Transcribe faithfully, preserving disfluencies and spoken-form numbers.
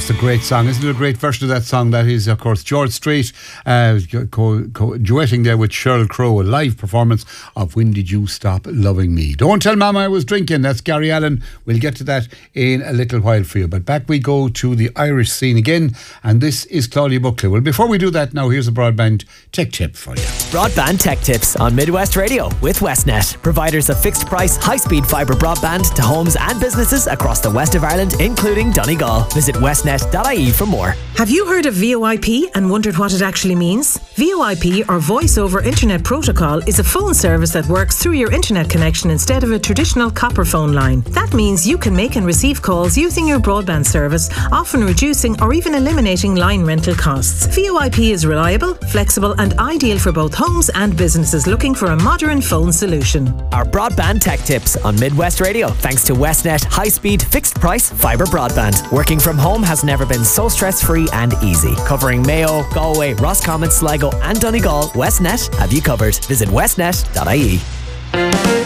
That's a great song. Isn't it a great version of that song? That is, of course, George Strait uh, co- co- duetting there with Sheryl Crow, a live performance of When Did You Stop Loving Me. Don't Tell Mama I Was Drinking. That's Gary Allen. We'll get to that in a little while for you. But back we go to the Irish scene again, and this is Claudia Buckley. Well, before we do that now, here's a broadband tech tip for you. Broadband tech tips on Midwest Radio with Westnet, providers of fixed price, high-speed fibre broadband to homes and businesses across the west of Ireland, including Donegal. Visit westnet dot I E for more. Have you heard of V O I P and wondered what it actually means? V O I P, or Voice over Internet Protocol, is a phone service that works through your internet connection instead of a traditional copper phone line. That means you can make and receive calls using your broadband service, often reducing or even eliminating line rental costs. V O I P is reliable, flexible and ideal for both homes and businesses looking for a modern phone solution. Our broadband tech tips on Midwest Radio, thanks to Westnet high-speed fixed price fibre broadband. Working from home has never been so stress-free and easy. Covering Mayo, Galway, Roscommon, Sligo and Donegal, Westnet have you covered. Visit westnet dot I E.